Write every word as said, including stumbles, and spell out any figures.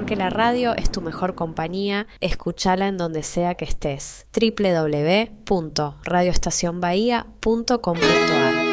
que la radio es tu mejor compañía, escúchala en donde sea que estés. doble u doble u doble u punto radio estación bahía punto com punto a r